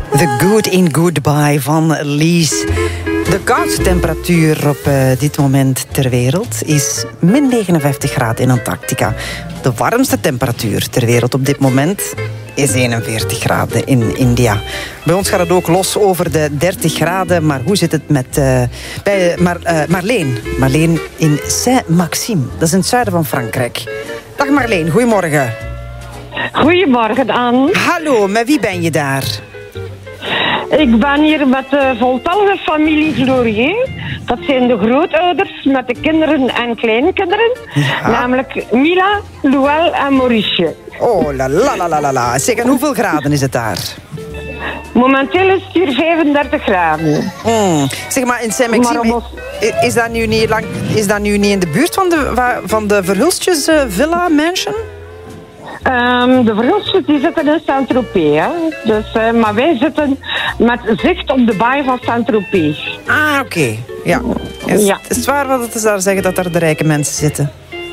The Good in Goodbye van Lies. De koudste temperatuur op dit moment ter wereld is min 59 graden in Antarctica. De warmste temperatuur ter wereld op dit moment is 41 graden in India. Bij ons gaat het ook los over de 30 graden. Maar hoe zit het met bij Marleen? Marleen in Saint-Maxime. Dat is in het zuiden van Frankrijk. Dag Marleen, goedemorgen. Goedemorgen, Anne. Hallo, met wie ben je daar? Ik ben hier met de voltallige familie Glorieux. Dat zijn de grootouders met de kinderen en kleinkinderen. Ja. Namelijk Mila, Louel en Maurice. Oh, la la la la la. Zeg, en hoeveel graden is het daar? Momenteel is het hier 35 graden. Zeg maar, in Saint-Maxime, is dat nu niet in de buurt van de Verhulstjes Villa Mansion? De Verhulstjes die zitten in Saint-Tropez. Hè? Dus, maar wij zitten met zicht op de baai van Saint-Tropez. Ah, oké. Ja. Is het waar wat het daar zeggen dat daar de rijke mensen zitten?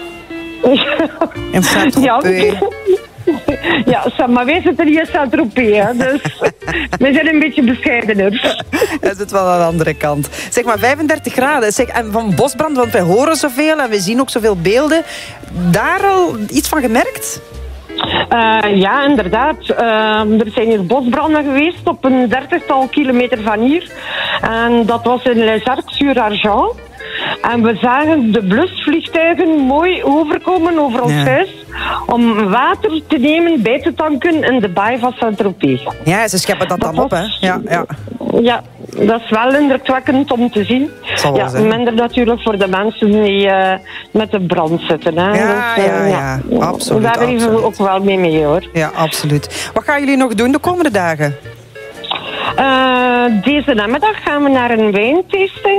In Saint-Tropez. Ja, maar wij zitten hier in Saint-Tropez, dus wij zijn een beetje bescheidener. Dat zit wel aan de andere kant. Zeg maar 35 graden. Zeg, en van bosbrand, want wij horen zoveel en we zien ook zoveel beelden. Daar al iets van gemerkt? Ja, inderdaad. Er zijn hier bosbranden geweest op een 30-tal kilometer van hier. En dat was in Les Arcs-sur-Argent. En we zagen de blusvliegtuigen mooi overkomen over ons huis om water te nemen, bij te tanken in de baai van Saint-Tropez. Ja, ze scheppen dat dan op, hè? Ja, dat is wel indrukwekkend om te zien. Ja, minder natuurlijk voor de mensen die met de brand zitten. Hè. Ja, absoluut. Daar leven we ook wel mee, hoor. Ja, absoluut. Wat gaan jullie nog doen de komende dagen? Deze namiddag gaan we naar een wijntasting.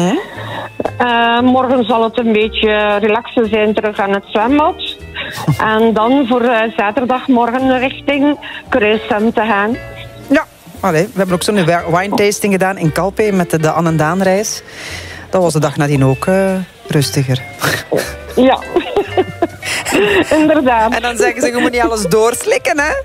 Morgen zal het een beetje relaxen zijn, terug aan het zwembad. En dan voor zaterdagmorgen richting Kruissem te gaan. Ja, we hebben ook zo'n wine-tasting gedaan in Calpe met de Anne en Daan-reis. Dat was de dag nadien ook rustiger. Ja, inderdaad. En dan zeggen ze, je moet niet alles doorslikken, hè?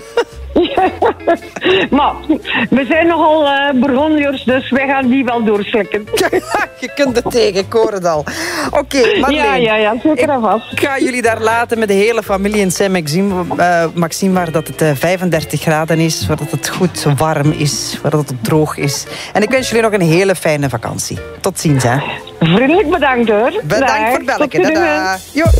Maar we zijn nogal Bourgondiërs, dus wij gaan die wel doorslikken. Je kunt het tegen, ik hoor het al. Oké, Marleen. Ja, zeker en vast. Ik ga jullie daar laten met de hele familie in Saint-Maxime, waar dat het 35 graden is, waar dat het goed warm is, waar dat het droog is. En ik wens jullie nog een hele fijne vakantie. Tot ziens, hè. Vriendelijk bedankt, hoor. Bedankt voor het bellen.